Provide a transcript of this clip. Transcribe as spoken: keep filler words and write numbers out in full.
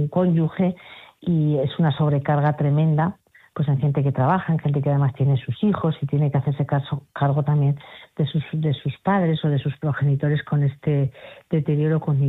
un cónyuge y es una sobrecarga tremenda, pues en gente que trabaja, en gente que además tiene sus hijos y tiene que hacerse caso, cargo también de sus, de sus padres o de sus progenitores con este deterioro cognitivo.